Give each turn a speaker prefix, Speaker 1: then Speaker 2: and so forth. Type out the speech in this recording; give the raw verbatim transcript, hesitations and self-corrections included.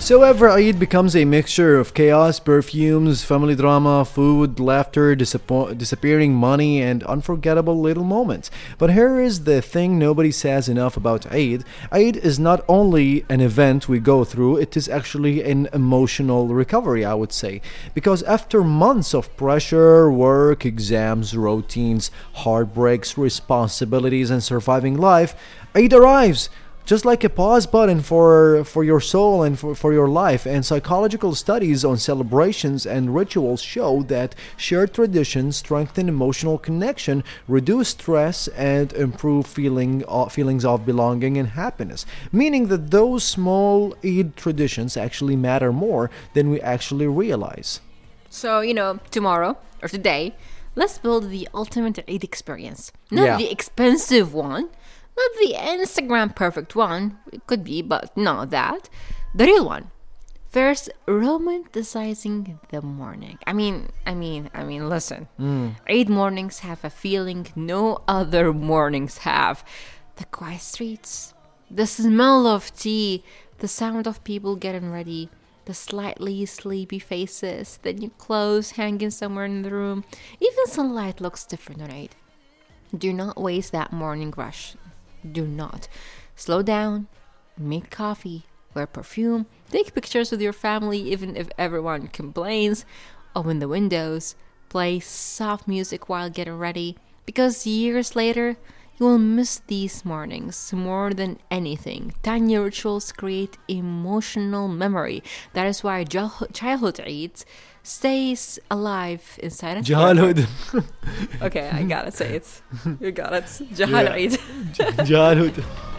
Speaker 1: So every Eid becomes a mixture of chaos, perfumes, family drama, food, laughter, disappo- disappearing money, and unforgettable little moments. But here is the thing nobody says enough about Eid. Eid is not only an event we go through, it is actually an emotional recovery, I would say. Because after months of pressure, work, exams, routines, heartbreaks, responsibilities, and surviving life, Eid arrives just like a pause button for for your soul and for, for your life. And psychological studies on celebrations and rituals show that shared traditions strengthen emotional connection, reduce stress, and improve feeling uh, feelings of belonging and happiness, meaning that those small Eid traditions actually matter more than we actually realize.
Speaker 2: So, you know, tomorrow or today, let's build the ultimate Eid experience. Not
Speaker 1: Yeah.
Speaker 2: the expensive one, not the Instagram perfect one. It could be, but not that. The real one. First, romanticizing the morning. I mean, I mean, I mean, listen. Eid mornings have a feeling no other mornings have. The quiet streets, the smell of tea, the sound of people getting ready, the slightly sleepy faces, the new clothes hanging somewhere in the room. Even sunlight looks different on Eid. Do not waste that morning rush. Do not. Slow down, make coffee, wear perfume, take pictures with your family even if everyone complains, open the windows, play soft music while getting ready, because years later, you will miss these mornings more than anything. Tiny rituals create emotional memory. That is why childhood childhood Eids stays alive inside us.
Speaker 1: Childhood.
Speaker 2: Okay, I gotta say it. You got it. Jahal
Speaker 1: Yeah.
Speaker 2: Eid.
Speaker 1: Childhood.